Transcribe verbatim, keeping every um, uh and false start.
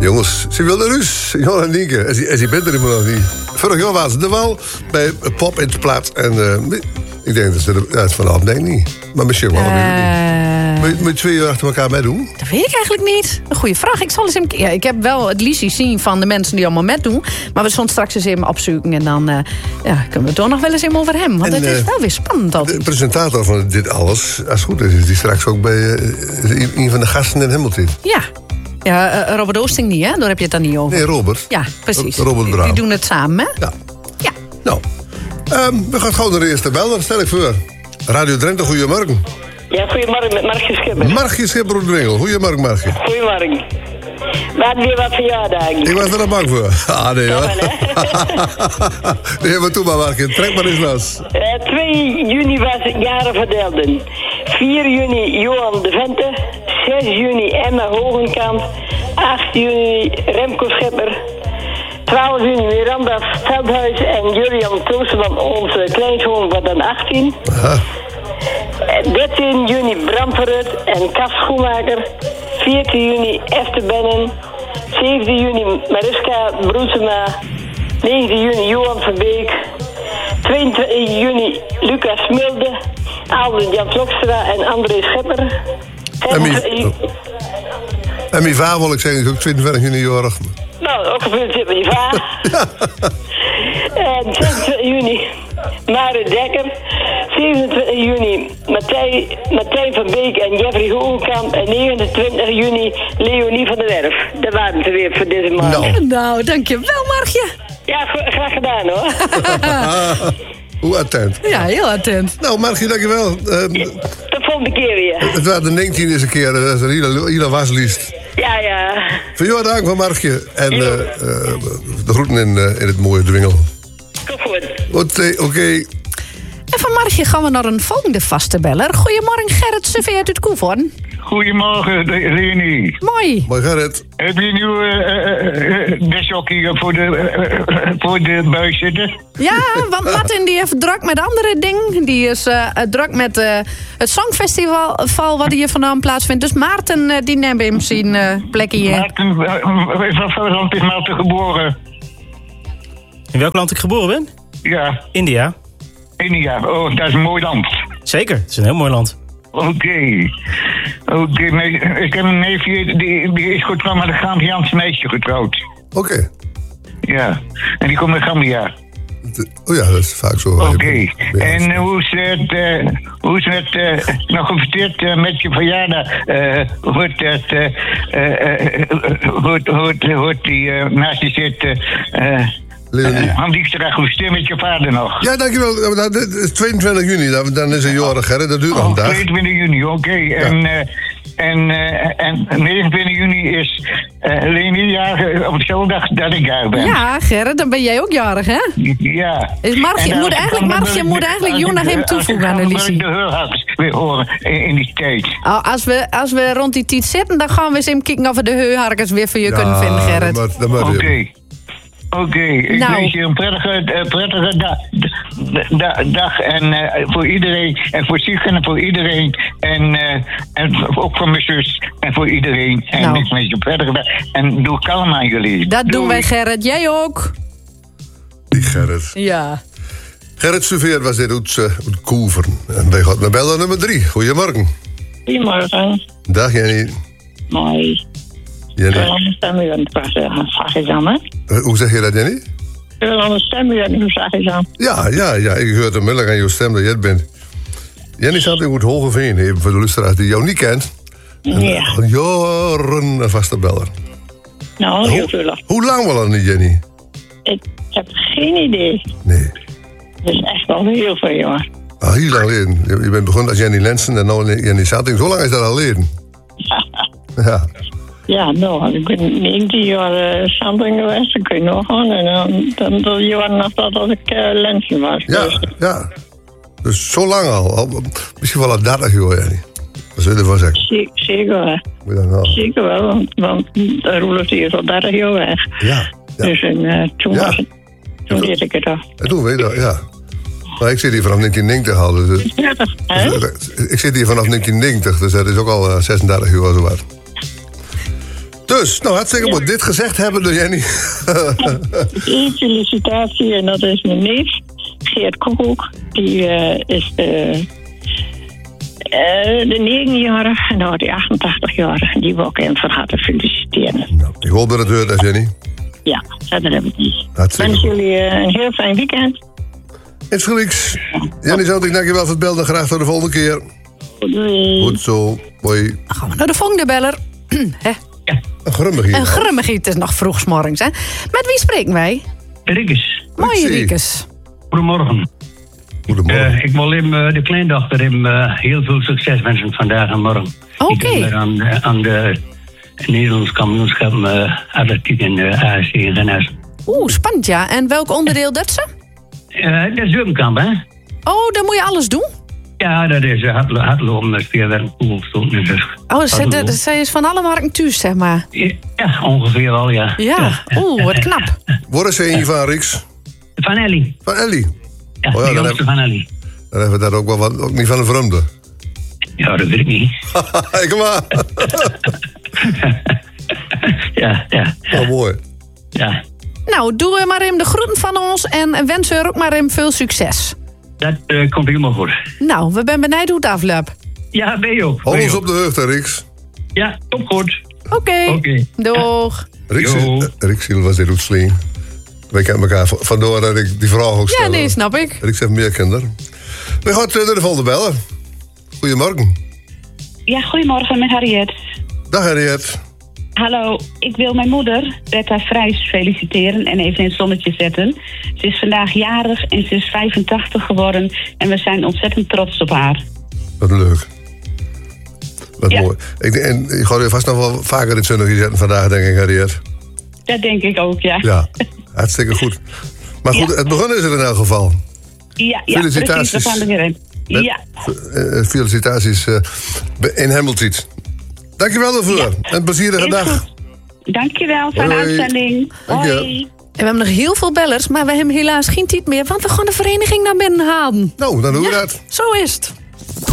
Jongens, ze wilde rus. Jon en Nienke. En ze, en ze bent er helemaal nog niet. Vorig jaar waren ze er wel bij Pop in het Plat. En uh, ik denk dat ze er... Ja, het vanavond denk ik niet. Maar misschien wel. Uh, moet, je, moet je twee uur achter elkaar meedoen? Dat weet ik eigenlijk niet. Een goede vraag. Ik, zal eens even, ja, ik heb wel het liedje zien van de mensen die allemaal meedoen. Maar we zullen straks eens even opzoeken. En dan uh, ja, kunnen we het toch nog wel eens even over hem. Want en, het is uh, wel weer spannend altijd. De presentator van dit alles, als het goed is, is die straks ook bij uh, een van de gasten in Hamilton. Ja. Ja, uh, Robert Oosting niet, hè? Daar heb je het dan niet over. Nee, Robert. Ja, precies. Robert Brouw. Die, die doen het samen, hè? Ja. Ja. Nou, um, we gaan gewoon naar de eerste bel. Stel ik voor. Radio Drenthe, goedemorgen. Ja, goedemorgen met Margje Schipper. Margje Schipper uit Dwingel. Goedemorgen, Margje. Goedemorgen. We hadden weer wat verjaardagen. Ik was er al bang voor. Ah, nee, hoor. Nee, maar toe maar, Margje. Trek maar eens los. Uh, twee juni was het jaren verdeelden. vier juni Johan de Vente. zes juni Emma Hogenkamp. acht juni Remco Schipper. twaalf juni Miranda Veldhuis en Julian Toosterman, onze kleinzoon, wordt dan achttien. Aha. dertien juni Bram Verrut en Kas Schoenmaker. veertien juni Esther Bennen. zeventien juni Mariska Broesema. negentien juni Johan Verbeek. tweeëntwintig juni Lucas Smilde. Alden Jan Vlokstra en André Schepper. En mijn vader wil ik zeggen, is ook tweeëntwintig juni jarig. Nou, ook gefeliciteerd met je vader. En zesentwintig juni Mare Dekker. zevenentwintig juni Martijn, Martijn van Beek en Jeffrey Hogenkamp. En negenentwintig juni Leonie van der Werf. Dat waren ze weer voor deze maand. Nou, nou dankjewel, Margje. Ja, graag gedaan hoor. Hoe attent. Ja, heel attent. Nou, Margje, dankjewel. Um, ja, tot volgende keer weer. Het was de negentiende eens een keer, dat is een hele, hele wasliest. Ja, ja. Van jou dank van Margje. En uh, uh, de groeten in, uh, in het mooie Dwingel. Kom goed. Oké. Okay. En van Margje gaan we naar een volgende vaste beller. Goedemorgen, Gerrit Suffe uit het Koevoorn. Goedemorgen, Leni. Mooi. Mooi, Gerrit. Heb je nu uh, uh, de sokkie voor de, uh, voor de buis zitten? Ja, want Martin die heeft druk met andere dingen. Die is uh, druk met uh, het Songfestival wat hier vandaan plaatsvindt. Dus Maarten uh, die neemt hem zijn uh, plekje hier. Maarten, in welk land is Maarten geboren? In welk land ik geboren ben? Ja. India. India, oh, dat is een mooi land. Zeker, het is een heel mooi land. Oké. Okay. Oké, okay. Ik heb een neefje, die, die is getrouwd met een Gambiaans meisje getrouwd. Oké. Okay. Ja, en die komt uit Gambia. Oh ja, dat is vaak zo. Oké, okay. En uh, hoe is het, uh, hoe is het uh, nog gefeliciteerd uh, met je verjaardag? Uh, hoort het, uh, uh, hoort, hoort, hoort die uh, naast je zit... Uh, Uh, Hans Dijkstra, gefeliciteerd met je vader nog. Ja, dankjewel. Dat is tweeëntwintig juni, dan is het jarig, hè? Dat duurt nog een dag. tweeëntwintig juni, oké. Okay. Ja. En, uh, en, uh, en negenentwintig juni is uh, Leni jarig op dezelfde dag dat ik jarig ben. Ja, Gerrit, dan ben jij ook jarig, hè? Ja. Dus Margje moet eigenlijk, Margje moet eigenlijk jou nog hem toevoegen aan de lisie. de heurharkers weer horen in, in die tijd. Oh, als, we, als we rond die tijd zitten, dan gaan we eens even kijken of we de heurharkers weer voor je ja, kunnen vinden, Gerrit. Oké. Okay. Oké, okay, ik nou. wens je een prettige, uh, prettige da, da, da, dag en uh, voor iedereen en voor zich en voor iedereen en, uh, en ook voor mijn zus en voor iedereen en nou. Ik wens je een prettige dag en doe kalm aan jullie. Dat Doei. doen wij, Gerrit. Jij ook. Die Gerrit. Ja. Gerrit Suffe was dit uit, uh, uit Koeveren. En wij gaan naar bellen nummer drie. Goedemorgen. Goedemorgen. Dag Jenny. Mooi. Jenny. Hoe zeg je dat, Jenny? Ik wil een stem weer, hoe zeg je dat? Ja, ja, ja, ik hoor onmiddellijk aan jouw stem dat je het bent. Jenny staat in het Hogeveen, even voor de luisteraars die jou niet kent. Ja. Al jaren een vaste beller. Nou, heel veel. Hoe lang wel al niet, Jenny? Ik heb geen idee. Nee. Dat is echt wel heel veel, jongen. Ah, heel lang geleden. Je bent begonnen als Jenny Lensen en nu Jenny Satting. Zo lang is dat al geleden. Ja. Ja, nou, ik ben negentien jaar uh, Samting geweest, dan kun je nog gaan. En dan, dan de jaren nog dat als ik uh, Lensen was. Ja, dus. ja. Dus zo lang al. al misschien wel al dertig jaar, Jenny. Dat zullen we ervan zeggen. Zeker, zeker wel. Nou? Zeker wel, want, want Roelof is al dertig jaar weg. Ja. ja. Dus en, uh, toen, ja. was het, toen deed ik het al. En toen weet je dat, ja. Maar ik zit hier vanaf negentien negentig al. Dus het, dertig, hè? Dus, ik zit hier vanaf negentien negentig, dus dat is ook al uh, zesendertig jaar zo wat. Dus, nou hartstikke mooi. Dit gezegd hebben door Jenny. Eén felicitatie en dat is mijn neef, Geert Koekoek. Die uh, is de, uh, de negen jaar en nou die achtentachtig jaar. Die wil ik hem van harte feliciteren. Nou, ik hoop dat het hoort, Jenny. Ja, dat heb ik niet. Ik wens goed. jullie uh, een heel fijn weekend. Insgelijks. Jenny Zout, ik dank je wel voor het bellen. Graag tot de volgende keer. Doei. Goed zo. Hoi. Dan gaan we naar de volgende beller. Hè? Een grummigie. Een grummigie, het is nog vroeg 's morgens, hè? Met wie spreken wij? Riekes. Mooie Zie. Riekes. Goedemorgen. Goedemorgen. Uh, ik wil hem, uh, de kleindochter hem uh, heel veel succes wensen vandaag en morgen. Oké. Die doet weer aan, uh, aan de Nederlands kampioenschap uh, atletiek in de A S C in Rennes. Oeh, spannend ja. En welk onderdeel dat ze? Uh, dat is Zurmkamp, hè? Oh, dan moet je alles doen? Ja, dat is uh, hardlo- hardlopen, speelwerk, poelstoten en dus. Oh, zij, dat, zij is van alle markten thuis, zeg maar. Ja, ongeveer wel, ja. Ja, oeh, wat knap. Waar is hij van, Rieks? Van Ellie. Van Ellie. Ja, Oh ja, de dan jongste heb- van Ellie. Dan hebben we daar ook wel wat, ook niet van een vreemde. Ja, dat weet ik niet. Ik maar. ja, ja, Oh, mooi. ja. Nou, doe maar hem de groeten van ons en wens er ook maar hem veel succes. Dat uh, komt helemaal goed. Nou, we zijn benieuwd hoe het afloopt. Ja, ben je ook. Hou ben je ons ook. op de heugte, Rieks. Ja, top goed. Oké, Oké. doeg. Rieks, Jo. uh, Rieks was dit slim. Wij kennen elkaar, v- vandoor dat ik die vraag ook stel. Ja, nee, snap ik. Rieks heeft meer kinderen. We gaan uh, naar de volgende bellen. Goedemorgen. Ja, goedemorgen met Harriet. Dag Harriet. Hallo, ik wil mijn moeder, Bertha Vrijs, feliciteren en even in het zonnetje zetten. Ze is vandaag jarig en ze is vijfentachtig geworden en we zijn ontzettend trots op haar. Wat leuk. Wat Ja. mooi. Ik, denk- en ik ga je vast nog wel vaker in het zonnetje zetten vandaag, denk ik, Harriet. Dat denk ik ook, ja. Ja, hartstikke goed. Maar goed, Ja. het begon is er in elk geval. ja, ja Felicitaties. precies, we gaan er weer in. Met- Ja, Uh, felicitaties uh, in Hemmeltiet. Dankjewel daarvoor. Ja. En een plezierige is dag. goed. Dankjewel voor de Hoi. uitzending. Dank je. Hoi. En we hebben nog heel veel bellers, maar we hebben helaas geen tijd meer, want we gaan de vereniging naar binnen halen. Nou, dan doen we dat. Zo is het.